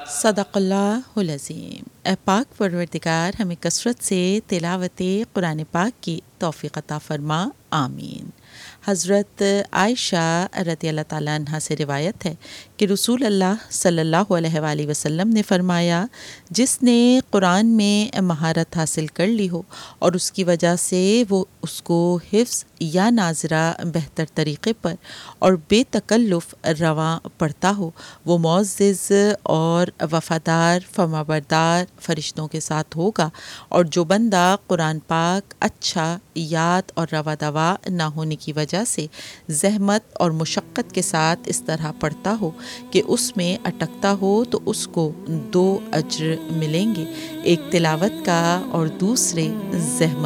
सदक़ल्लाहुल अज़ीम। ए पाक परवरदिगार हमें कसरत से तिलावत कुरान पाक की तौफ़ीक़ अता फ़रमा, आमीन। हज़रत आयशा रज़ियल्लाहु ताला अन्हा से रिवायत है कि रसूल अल्लाह सल्लल्लाहु अलैहि वसल्लम ने फ़रमाया, जिसने कुरान में महारत हासिल कर ली हो और उसकी वजह से वो उसको हिफ्ज़ या नाज़रा बेहतर तरीक़े पर और बेतकल्लुफ़ रवां पढ़ता हो, वो मुअज़्ज़िज़ और वफ़ादार फरमाबरदार फ़रिश्तों के साथ होगा। और जो बंदा कुरान पाक अच्छा याद और रवा दवा ना होने की वजह से ज़हमत और मुशक्क़त के साथ इस तरह पढ़ता हो कि उसमें अटकता हो, तो उसको 2 अज्र मिलेंगे, एक तिलावत का और दूसरे ज़हमत